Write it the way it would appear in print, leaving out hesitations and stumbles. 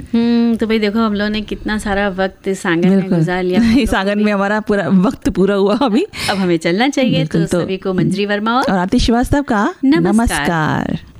तो भाई देखो हम लोगों ने कितना सारा वक्त इस आंगन में गुजार लिया। इस आंगन में हमारा पूरा वक्त पूरा हुआ अभी, अब हमें चलना चाहिए। तो सभी को मंजरी वर्मा और आरती श्रीवास्तव का नमस्कार।